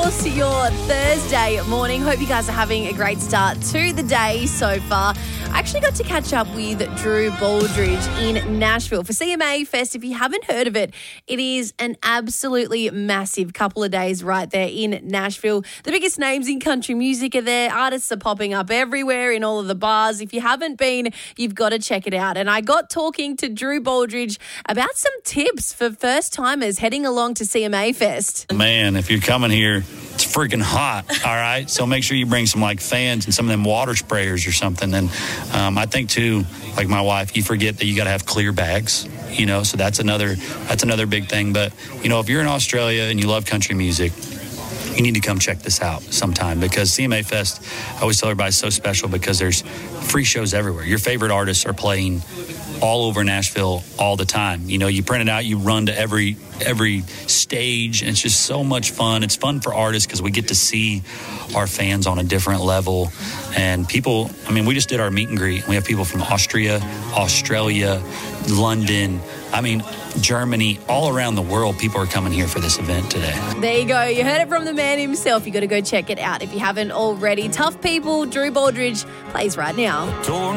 course, your Thursday morning. Hope you guys are having a great start to the day so far. I actually got to catch up with Drew Baldridge in Nashville for CMA Fest. If you haven't heard of it, it is an absolutely massive couple of days right there in Nashville. The biggest names in country music are there. Artists are popping up everywhere in all of the bars. If you haven't been, you've got to check it out. And I got talking to Drew Baldridge about some tips for first-timers heading along to CMA Fest. Man, if you're coming here, it's freaking hot, all right? So make sure you bring some, fans and some of them water sprayers or something. And I think, too, like my wife, you forget that you got to have clear bags, so that's another big thing. But, if you're in Australia and you love country music, you need to come check this out sometime because CMA Fest, I always tell everybody, is so special because there's free shows everywhere. Your favorite artists are playing all over Nashville all the time. You print it out, you run to every stage, and it's just so much fun. It's fun for artists because we get to see our fans on a different level. And people, we just did our meet and greet. We have people from Austria, Australia, London, Germany, all around the world. People are coming here for this event today. There you go. You heard it from the man himself. You got to go check it out if you haven't already. Tough People, Drew Baldridge plays right now.